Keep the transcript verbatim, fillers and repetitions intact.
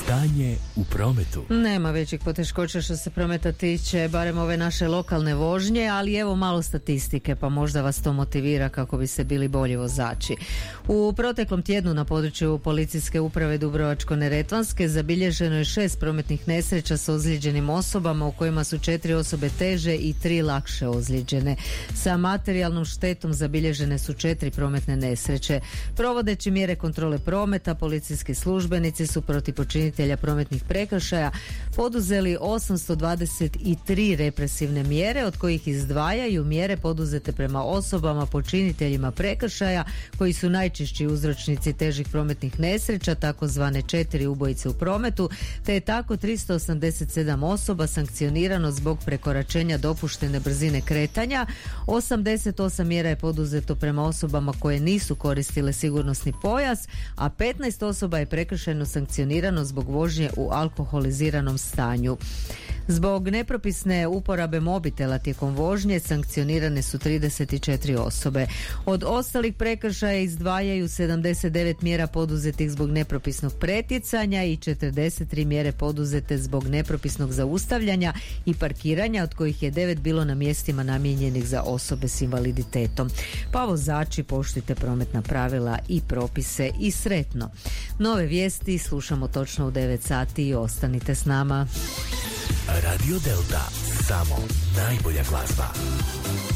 Stanje u prometu. Nema većih poteškoća što se prometa tiče, barem ove naše lokalne vožnje, ali evo malo statistike, pa možda vas to motivira kako bi se bili bolji vozači. U proteklom tjednu na području policijske uprave Dubrovačko-neretvanske zabilježeno je šest prometnih nesreća s ozlijeđenim osobama, u kojima su četiri osobe teže i tri lakše ozlijeđene. Sa materijalnom štetom zabilježene su četiri prometne nesreće. Provodeći mjere kontrole prometa, policijski službenici su protiv počinitelja prometnih prekršaja poduzeli osamsto dvadeset tri represivne mjere, od kojih izdvajaju mjere poduzete prema osobama počiniteljima prekršaja koji su najčešći uzročnici težih prometnih nesreća, takozvane četiri ubojice u prometu, te je tako tristo osamdeset sedam osoba sankcionirano zbog prekoračenja dopuštene brzine kretanja. osamdeset osam mjera je poduzeto prema osobama koje nisu koristile sigurnosni pojas, a petnaest osoba je prekršajno sankcionirano zbog vožnje u alkoholiziranom stanju. Zbog nepropisne uporabe mobitela tijekom vožnje sankcionirane su trideset četiri osobe. Od ostalih prekršaja izdvajaju sedamdeset devet mjera poduzetih zbog nepropisnog pretjecanja i četrdeset tri mjere poduzete zbog nepropisnog zaustavljanja i parkiranja, od kojih je devet bilo na mjestima namijenjenih za osobe s invaliditetom. Pa vozači, poštujte prometna pravila i propise i sretno. Nove vijesti slušamo točno u devet sati i ostanite s nama. Radio Delta, samo najbolja glazba.